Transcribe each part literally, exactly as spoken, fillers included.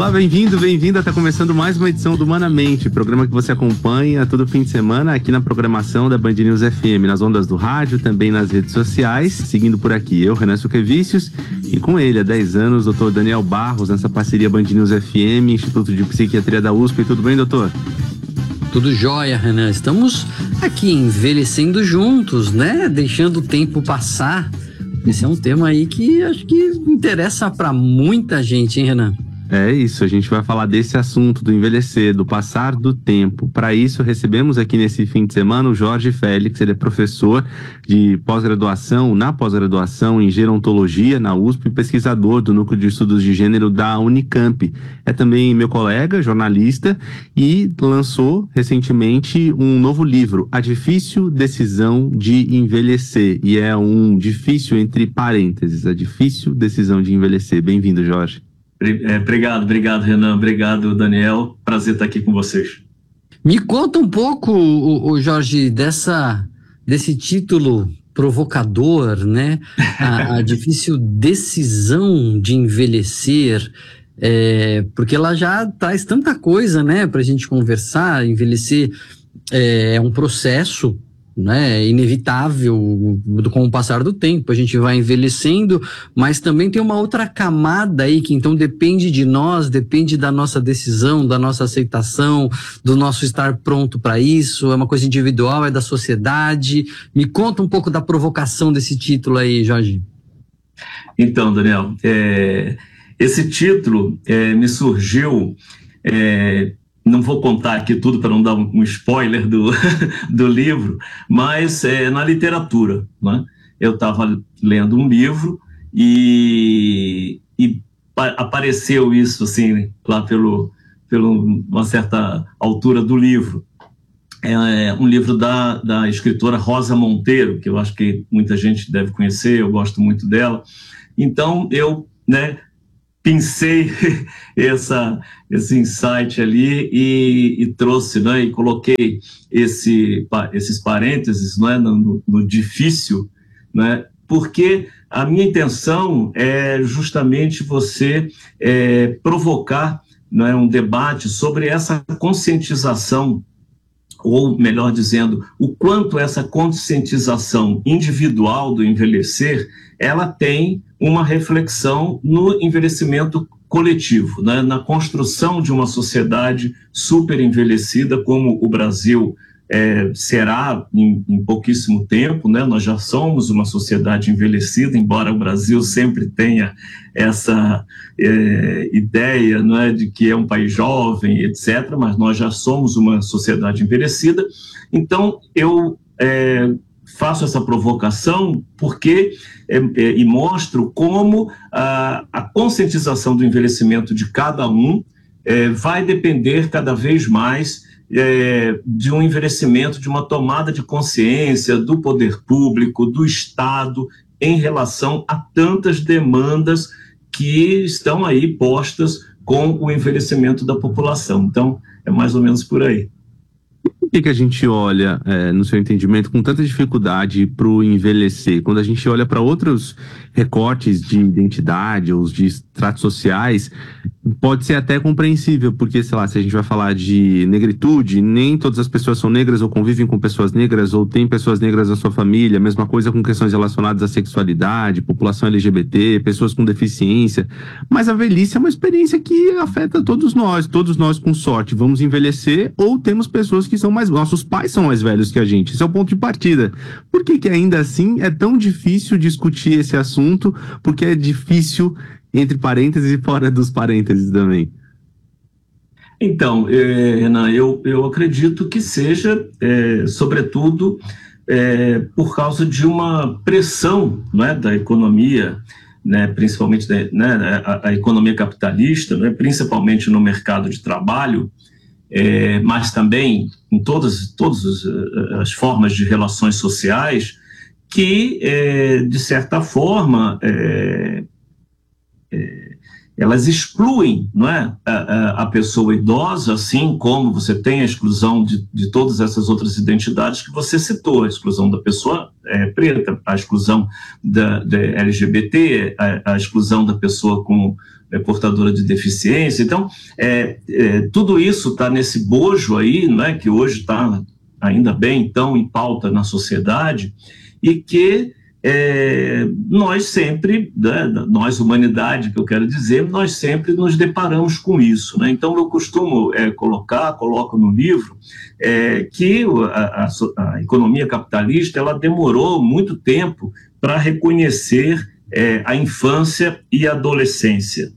Olá, bem-vindo, bem-vinda. Está começando mais uma edição do Humanamente, programa que você acompanha todo fim de semana aqui na programação da Band News F M, nas ondas do rádio, também nas redes sociais. Seguindo por aqui, eu, Renan Suquevicius, e com ele, há dez anos, doutor Daniel Barros, nessa parceria Band News F M, Instituto de Psiquiatria da U S P. Tudo bem, doutor? Tudo jóia, Renan. Estamos aqui envelhecendo juntos, né? Deixando o tempo passar. Esse é um tema aí que acho que interessa para muita gente, hein, Renan? É isso, a gente vai falar desse assunto do envelhecer, do passar do tempo. Para isso, recebemos aqui nesse fim de semana o Jorge Félix. Ele é professor de pós-graduação, na pós-graduação em gerontologia na U S P, pesquisador do Núcleo de Estudos de Gênero da Unicamp. É também meu colega, jornalista, e lançou recentemente um novo livro, A Difícil Decisão de Envelhecer. E é um difícil entre parênteses, a difícil decisão de envelhecer. Bem-vindo, Jorge. É, obrigado, obrigado, Renan, obrigado, Daniel, prazer estar aqui com vocês. Me conta um pouco, o, o Jorge, dessa, desse título provocador, né? A, a difícil decisão de envelhecer, é, porque ela já traz tanta coisa, né, para a gente conversar. Envelhecer é um processo, né, inevitável com o passar do tempo, a gente vai envelhecendo, mas também tem uma outra camada aí que então depende de nós, depende da nossa decisão, da nossa aceitação, do nosso estar pronto para isso. É uma coisa individual, é da sociedade. Me conta um pouco da provocação desse título aí, Jorge. Então, Daniel, é, esse título é, me surgiu... É, não vou contar aqui tudo para não dar um, um spoiler do, do livro, mas é, na literatura, né? Eu estava lendo um livro e, e apareceu isso assim, lá pelo, pelo uma certa altura do livro. É um livro da, da escritora Rosa Monteiro, que eu acho que muita gente deve conhecer, eu gosto muito dela. Então eu, né, pincei essa, esse insight ali e, e trouxe, né, e coloquei esse, esses parênteses, né, no, no difícil, né, porque a minha intenção é justamente você é, provocar, né, um debate sobre essa conscientização, ou melhor dizendo, o quanto essa conscientização individual do envelhecer, ela tem uma reflexão no envelhecimento coletivo, né? Na construção de uma sociedade super envelhecida como o Brasil é, será em, em pouquíssimo tempo, né? Nós já somos uma sociedade envelhecida, embora o Brasil sempre tenha essa é, ideia, não é, de que é um país jovem, etcétera, mas nós já somos uma sociedade envelhecida. Então, eu é, faço essa provocação porque é, é, e mostro como a, a conscientização do envelhecimento de cada um é, vai depender cada vez mais é, de um envelhecimento, de uma tomada de consciência do poder público, do Estado, em relação a tantas demandas que estão aí postas com o envelhecimento da população. Então, é mais ou menos por aí. Por que que a gente olha, é, no seu entendimento, com tanta dificuldade para o envelhecer? Quando a gente olha para outros recortes de identidade ou de estratos sociais, pode ser até compreensível, porque, sei lá, se a gente vai falar de negritude, nem todas as pessoas são negras ou convivem com pessoas negras ou têm pessoas negras na sua família, mesma coisa com questões relacionadas à sexualidade, população L G B T, pessoas com deficiência. Mas a velhice é uma experiência que afeta todos nós, todos nós com sorte vamos envelhecer ou temos pessoas que são mais... Nossos pais são mais velhos que a gente, esse é o ponto de partida. Por que que ainda assim é tão difícil discutir esse assunto? Porque é difícil entre parênteses e fora dos parênteses também. Então, é, Renan, eu, eu acredito que seja, é, sobretudo, é, por causa de uma pressão, não é, da economia, né, principalmente da, né, a, a economia capitalista, né, principalmente no mercado de trabalho, é, mas também em todas, todas as formas de relações sociais, que, é, de certa forma, é, é, elas excluem, não é, a, a pessoa idosa, assim como você tem a exclusão de, de todas essas outras identidades que você citou, a exclusão da pessoa é, preta, a exclusão da, da L G B T, a, a exclusão da pessoa com é, portadora de deficiência. Então, é, é, tudo isso está nesse bojo aí, não é, que hoje está ainda bem, então, em pauta na sociedade, e que É, nós sempre, né, nós humanidade, que eu quero dizer, nós sempre nos deparamos com isso, né? Então eu costumo é, colocar, coloco no livro, é, que a, a, a economia capitalista ela demorou muito tempo para reconhecer é, a infância e a adolescência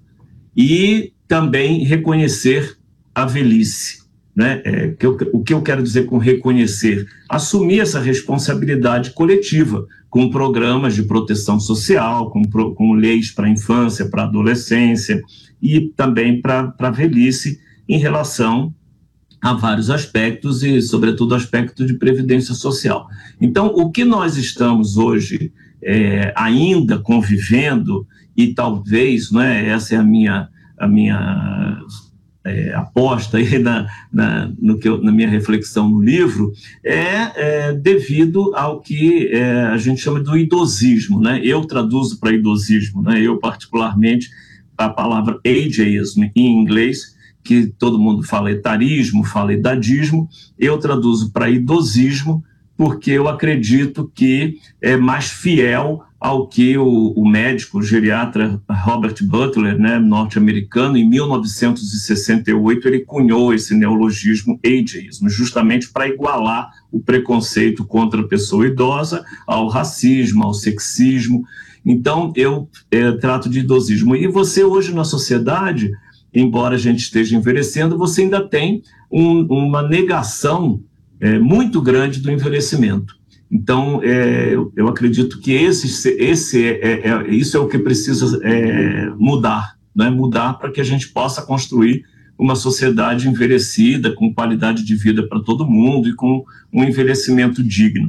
e também reconhecer a velhice. Né? É, que eu, o que eu quero dizer com reconhecer? Assumir essa responsabilidade coletiva, com programas de proteção social, com, com leis para a infância, para a adolescência e também para a velhice em relação a vários aspectos e, sobretudo, o aspecto de previdência social. Então, o que nós estamos hoje é, ainda convivendo, e talvez, né, essa é a minha... A minha É, aposta aí na, na, no que eu, na minha reflexão no livro, é, é devido ao que é, a gente chama do idosismo, né? Eu traduzo para idosismo, né? Eu particularmente, a palavra ageism em inglês, que todo mundo fala etarismo, fala idadismo, eu traduzo para idosismo, porque eu acredito que é mais fiel ao que o, o médico, o geriatra Robert Butler, né, norte-americano, em mil novecentos e sessenta e oito, ele cunhou esse neologismo ageism, justamente para igualar o preconceito contra a pessoa idosa ao racismo, ao sexismo. Então, eu é, trato de idosismo. E você hoje na sociedade, embora a gente esteja envelhecendo, você ainda tem um, uma negação é, muito grande do envelhecimento. Então, é, eu, eu acredito que esse, esse é, é, isso é o que precisa é, mudar, né? Mudar para que a gente possa construir uma sociedade envelhecida, com qualidade de vida para todo mundo e com um envelhecimento digno.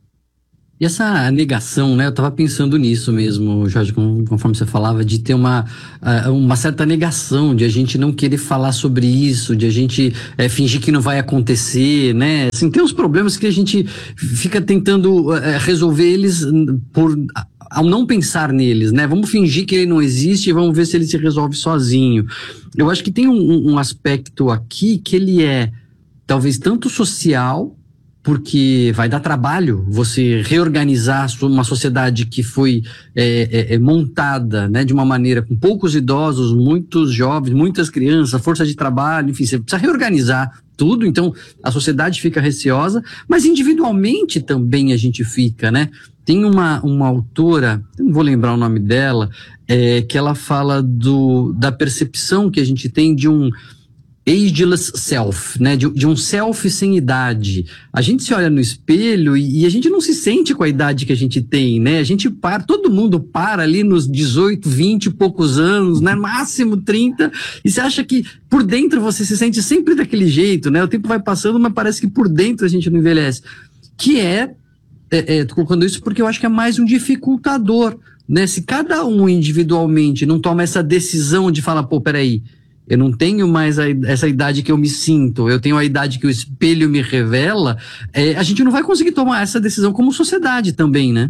E essa negação, né? Eu estava pensando nisso mesmo, Jorge, conforme você falava, de ter uma, uma certa negação, de a gente não querer falar sobre isso, de a gente é, fingir que não vai acontecer, né? Assim, tem uns problemas que a gente fica tentando é, resolver eles por, ao não pensar neles, né? Vamos fingir que ele não existe e vamos ver se ele se resolve sozinho. Eu acho que tem um, um aspecto aqui que ele é talvez tanto social, porque vai dar trabalho você reorganizar uma sociedade que foi é, é, montada, né, de uma maneira com poucos idosos, muitos jovens, muitas crianças, força de trabalho, enfim, você precisa reorganizar tudo, então a sociedade fica receosa, mas individualmente também a gente fica, né? Tem uma, uma autora, não vou lembrar o nome dela, é, que ela fala do, da percepção que a gente tem de um ageless self, né? De, de um self sem idade. A gente se olha no espelho e, e a gente não se sente com a idade que a gente tem, né? A gente para, todo mundo para ali nos dezoito, vinte e poucos anos, né? Máximo trinta, e você acha que por dentro você se sente sempre daquele jeito, né? O tempo vai passando, mas parece que por dentro a gente não envelhece. Que é, é, é tô colocando isso porque eu acho que é mais um dificultador, né? Se cada um individualmente não toma essa decisão de falar, pô, peraí, eu não tenho mais a, essa idade que eu me sinto, eu tenho a idade que o espelho me revela, é, a gente não vai conseguir tomar essa decisão como sociedade também, né?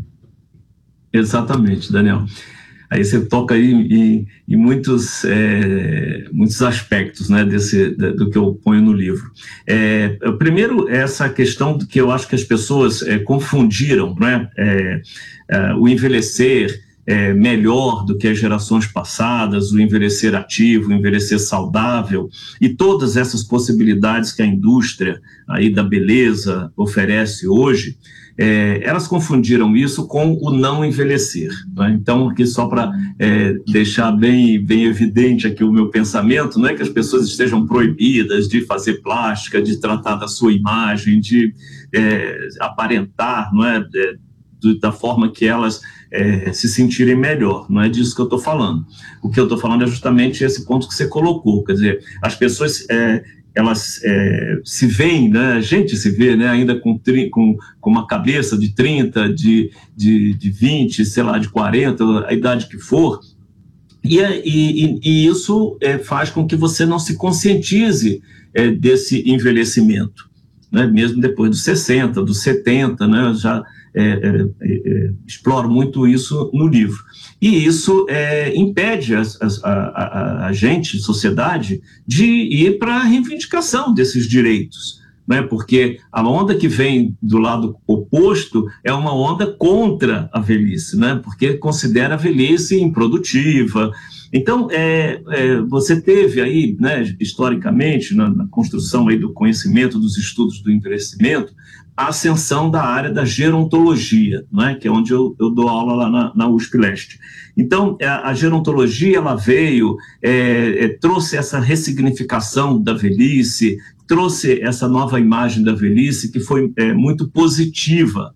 Exatamente, Daniel. Aí você toca aí em, em muitos, é, muitos aspectos, né, desse, do que eu ponho no livro. É, primeiro, essa questão que eu acho que as pessoas é, confundiram, né, é, é, o envelhecer É, melhor do que as gerações passadas, o envelhecer ativo, o envelhecer saudável, e todas essas possibilidades que a indústria aí da beleza oferece hoje, é, elas confundiram isso com o não envelhecer, né? Então, aqui só para é, deixar bem, bem evidente aqui o meu pensamento, não é que as pessoas estejam proibidas de fazer plástica, de tratar da sua imagem, de é, aparentar, não é, é da forma que elas é, se sentirem melhor, não é disso que eu estou falando. O que eu estou falando é justamente esse ponto que você colocou, quer dizer, as pessoas, é, elas é, se veem, né, a gente se vê, né, ainda com, com, com uma cabeça de trinta, de, de, de vinte, sei lá, de quarenta, a idade que for, E, e, e isso é, faz com que você não se conscientize é, desse envelhecimento, né? Mesmo depois dos sessenta, dos setenta, né? Eu já é, é, é, exploro muito isso no livro. E isso é, impede a, a, a, a gente, sociedade, de ir para a reivindicação desses direitos, né? Porque a onda que vem do lado oposto é uma onda contra a velhice, né? Porque considera a velhice improdutiva. Então, é, é, você teve aí, né, historicamente, na, na construção aí do conhecimento, dos estudos do envelhecimento, a ascensão da área da gerontologia, né, que é onde eu, eu dou aula lá na, na U S P Leste. Então, a, a gerontologia, ela veio, é, é, trouxe essa ressignificação da velhice, trouxe essa nova imagem da velhice que foi é, muito positiva,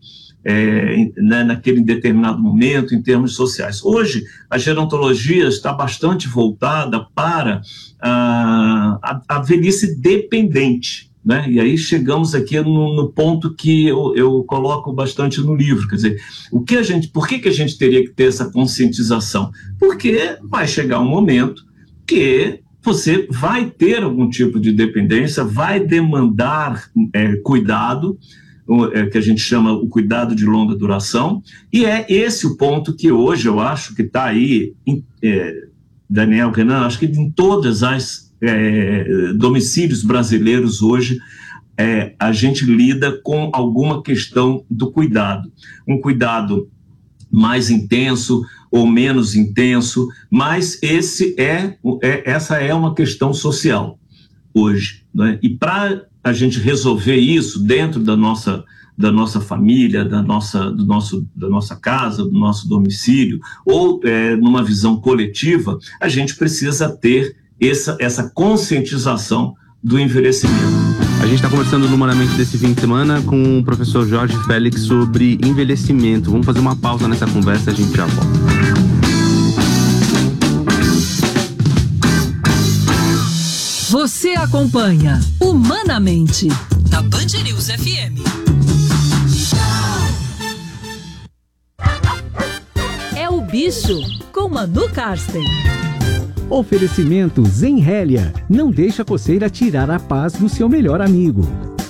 é, né, naquele determinado momento, em termos sociais. Hoje, a gerontologia está bastante voltada para a, a, a velhice dependente, né? E aí chegamos aqui no, no ponto que eu, eu coloco bastante no livro, quer dizer, o que a gente, por que, que a gente teria que ter essa conscientização? Porque vai chegar um momento que você vai ter algum tipo de dependência, vai demandar é, cuidado, é, que a gente chama o cuidado de longa duração, e é esse o ponto que hoje eu acho que está aí, é, Daniel, Renan, acho que em todas as é, domicílios brasileiros hoje, é, a gente lida com alguma questão do cuidado, um cuidado mais intenso ou menos intenso, mas esse é, é, essa é uma questão social hoje, né? E para a gente resolver isso dentro da nossa, da nossa família, da nossa, do nosso, da nossa casa, do nosso domicílio, ou é, numa visão coletiva, a gente precisa ter essa, essa conscientização do envelhecimento. A gente está conversando no Humanamente desse fim de semana com o professor Jorge Félix sobre envelhecimento. Vamos fazer uma pausa nessa conversa e a gente já volta. Você acompanha Humanamente na Band News F M. É o Bicho com Manu Karsten. Oferecimento Zenrélia. Não deixa a coceira tirar a paz do seu melhor amigo.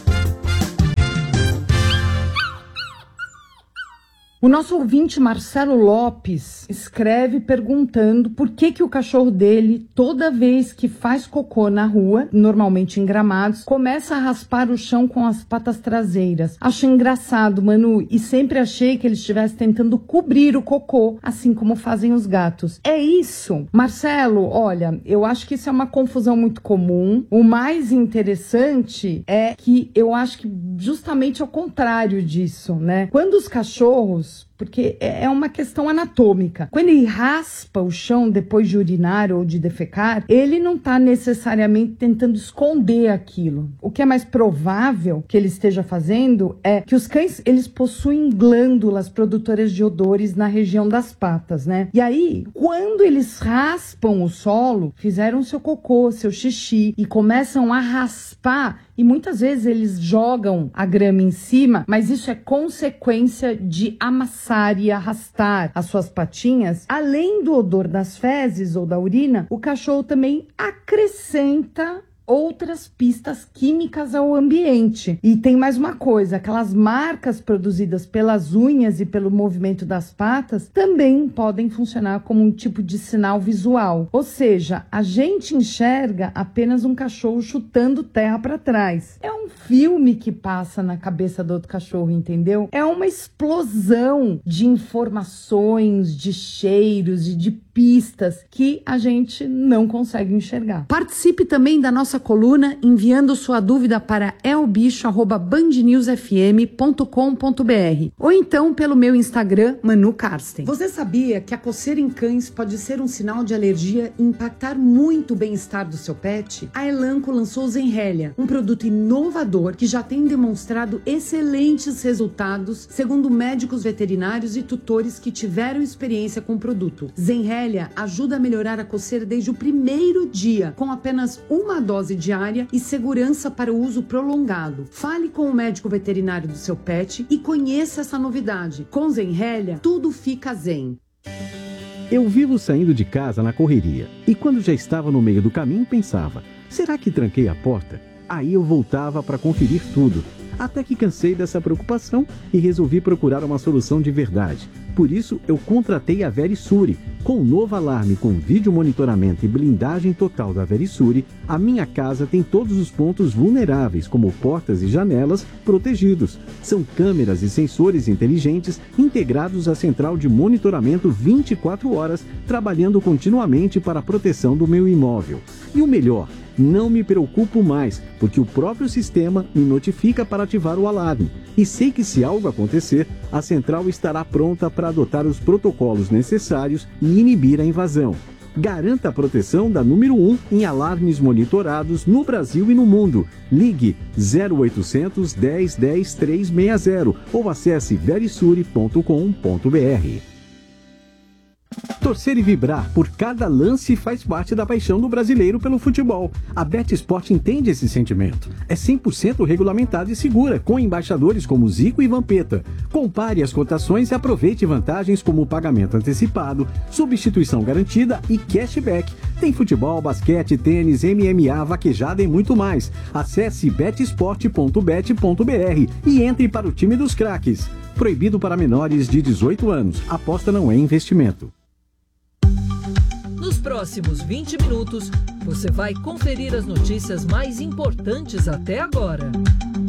O nosso ouvinte Marcelo Lopes escreve perguntando por que que o cachorro dele, toda vez que faz cocô na rua, normalmente em gramados, começa a raspar o chão com as patas traseiras. Acho engraçado, Manu, e sempre achei que ele estivesse tentando cobrir o cocô, assim como fazem os gatos. É isso? Marcelo, olha, eu acho que isso é uma confusão muito comum. O mais interessante é que eu acho que justamente é o contrário disso, né? Quando os cachorros, porque é uma questão anatômica. Quando ele raspa o chão depois de urinar ou de defecar, ele não está necessariamente tentando esconder aquilo. O que é mais provável que ele esteja fazendo é que os cães, eles possuem glândulas produtoras de odores na região das patas, né? E aí, quando eles raspam o solo, fizeram seu cocô, seu xixi e começam a raspar, e muitas vezes eles jogam a grama em cima, mas isso é consequência de amassar e arrastar as suas patinhas. Além do odor das fezes ou da urina, o cachorro também acrescenta outras pistas químicas ao ambiente. E tem mais uma coisa, aquelas marcas produzidas pelas unhas e pelo movimento das patas também podem funcionar como um tipo de sinal visual. Ou seja, a gente enxerga apenas um cachorro chutando terra para trás. É um filme que passa na cabeça do outro cachorro, entendeu? É uma explosão de informações, de cheiros e de pistas que a gente não consegue enxergar. Participe também da nossa coluna enviando sua dúvida para elbicho arroba band news f m ponto com ponto b r ou então pelo meu Instagram, Manu Karsten. Você sabia que a coceira em cães pode ser um sinal de alergia e impactar muito o bem-estar do seu pet? A Elanco lançou o Zenrélia, um produto inovador que já tem demonstrado excelentes resultados, segundo médicos veterinários e tutores que tiveram experiência com o produto. Zenrélia ajuda a melhorar a coceira desde o primeiro dia, com apenas uma dose diária e segurança para o uso prolongado. Fale com o médico veterinário do seu pet e conheça essa novidade. Com Zenrélia, tudo fica zen. Eu vivo saindo de casa na correria e quando já estava no meio do caminho pensava, será que tranquei a porta? Aí eu voltava para conferir tudo, até que cansei dessa preocupação e resolvi procurar uma solução de verdade. Por isso eu contratei a Verisure. Com o novo alarme com vídeo monitoramento e blindagem total da Verisure, a minha casa tem todos os pontos vulneráveis, como portas e janelas, protegidos. São câmeras e sensores inteligentes integrados à central de monitoramento vinte e quatro horas, trabalhando continuamente para a proteção do meu imóvel. E o melhor, não me preocupo mais, porque o próprio sistema me notifica para ativar o alarme. E sei que se algo acontecer, a central estará pronta para adotar os protocolos necessários e inibir a invasão. Garanta a proteção da número um em alarmes monitorados no Brasil e no mundo. Ligue zero oitocentos, dez, dez, trezentos e sessenta ou acesse verisure ponto com ponto br. Torcer e vibrar por cada lance faz parte da paixão do brasileiro pelo futebol. A BetSport entende esse sentimento. É cem por cento regulamentada e segura, com embaixadores como Zico e Vampeta. Compare as cotações e aproveite vantagens como pagamento antecipado, substituição garantida e cashback. Tem futebol, basquete, tênis, M M A, vaquejada e muito mais. Acesse betsport ponto bet ponto br e entre para o time dos craques. Proibido para menores de dezoito anos. Aposta não é investimento. Nos próximos vinte minutos, você vai conferir as notícias mais importantes até agora.